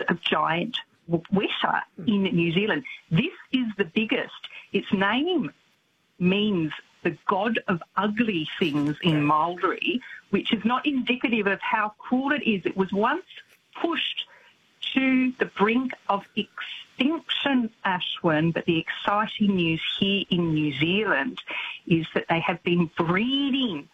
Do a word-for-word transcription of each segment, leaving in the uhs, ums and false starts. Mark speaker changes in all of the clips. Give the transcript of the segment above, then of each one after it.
Speaker 1: of giant weta in New Zealand. This is the biggest. Its name means the god of ugly things in Māori, which is not indicative of how cool it is. It was once pushed to the brink of extinction, Ashwin, but the exciting news here in New Zealand is that they have been breeding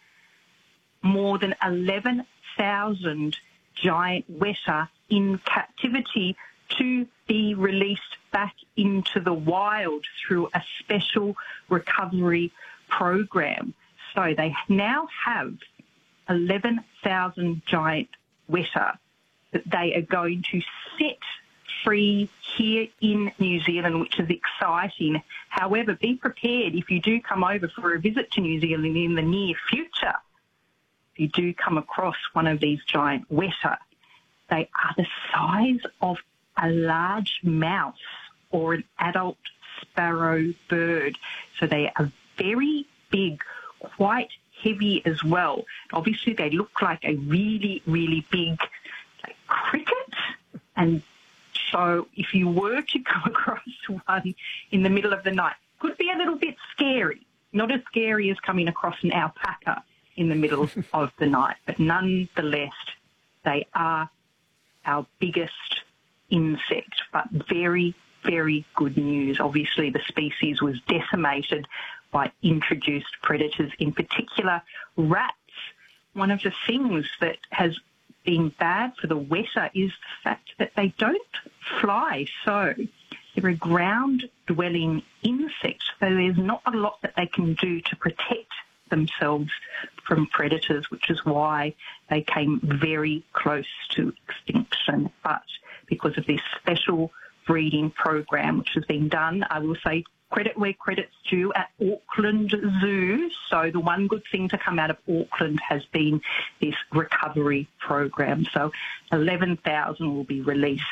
Speaker 1: more than eleven thousand giant weta in captivity to be released back into the wild through a special recovery program. So they now have eleven thousand giant weta that they are going to set free here in New Zealand, which is exciting. However, be prepared if you do come over for a visit to New Zealand in the near future. If you do come across one of these giant weta, they are the size of a large mouse or an adult sparrow bird. So they are very big, quite heavy as well. Obviously, they look like a really, really big like, cricket. And so if you were to come across one in the middle of the night, could be a little bit scary. Not as scary as coming across an alpaca in the middle of the night, but nonetheless, they are our biggest insect, but very, very good news. Obviously, the species was decimated by introduced predators, in particular rats. One of the things that has been bad for the weta is the fact that they don't fly. So they're a ground-dwelling insect, so there's not a lot that they can do to protect themselves from predators, which is why they came very close to extinction. But because of this special breeding program which has been done, I will say credit where credit's due at Auckland Zoo. So the one good thing to come out of Auckland has been this recovery program. So eleven thousand will be released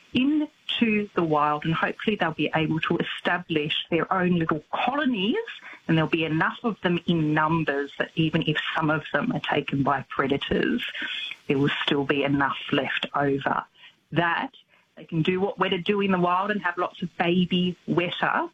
Speaker 1: into the wild, and hopefully they'll be able to establish their own little colonies, and there'll be enough of them in numbers that even if some of them are taken by predators, there will still be enough left over. That they can do what weta do in the wild and have lots of baby weta,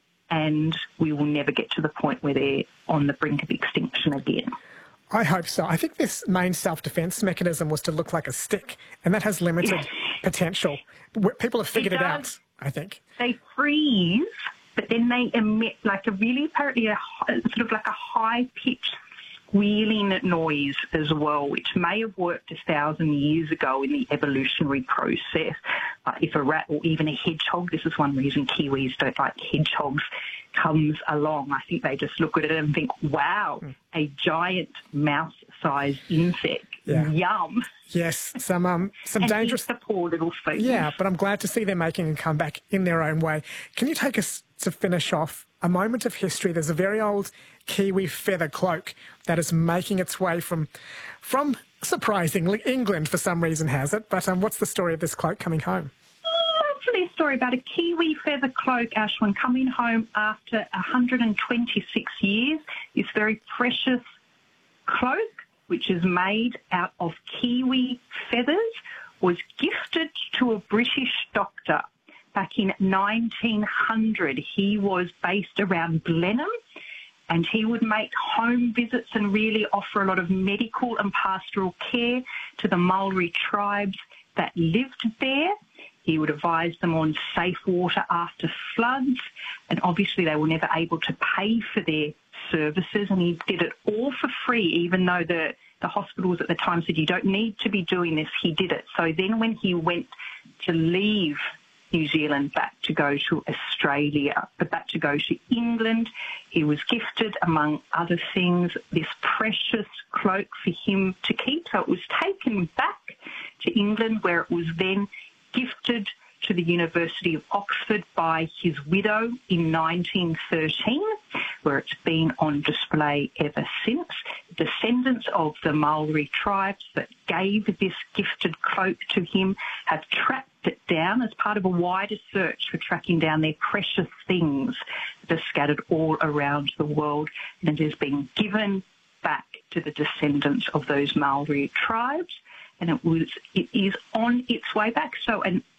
Speaker 1: and we will never get to the point where they're on the brink of extinction again.
Speaker 2: I hope so. I think this main self-defence mechanism was to look like a stick, and that has limited potential. People have figured it, it out, I think.
Speaker 1: They freeze, but then they emit like a really, apparently, a, sort of like a high-pitched squealing noise as well, which may have worked a thousand years ago in the evolutionary process. Uh, if a rat or even a hedgehog, this is one reason Kiwis don't like hedgehogs, comes along, I think they just look at it and think, wow, mm. a giant mouse-sized insect.
Speaker 2: Yeah.
Speaker 1: Yum.
Speaker 2: Yes, some um, some
Speaker 1: and
Speaker 2: dangerous...
Speaker 1: the poor little things.
Speaker 2: Yeah, but I'm glad to see they're making a comeback in their own way. Can you take us to finish off a moment of history? There's a very old Kiwi feather cloak that is making its way from, from surprisingly, England for some reason has it. But um, what's the story of this cloak coming home?
Speaker 1: Actually, a story about a Kiwi feather cloak, Ashwin, coming home after one hundred twenty-six years. This very precious cloak, which is made out of Kiwi feathers, was gifted to a British doctor back in nineteen hundred. He was based around Blenheim, and he would make home visits and really offer a lot of medical and pastoral care to the Maori tribes that lived there. He would advise them on safe water after floods, and obviously they were never able to pay for their services, and he did it all for free, even though the, the hospitals at the time said you don't need to be doing this. He did it. So then when he went to leave New Zealand back to go to Australia, but back to go to England, he was gifted, among other things, this precious cloak for him to keep. So it was taken back to England, where it was then gifted to the University of Oxford by his widow in nineteen thirteen, where it's been on display ever since. Descendants of the Maori tribes that gave this gifted cloak to him have tracked it down as part of a wider search for tracking down their precious things that are scattered all around the world, and it has been given back to the descendants of those Maori tribes, and it was it is on its way back. So an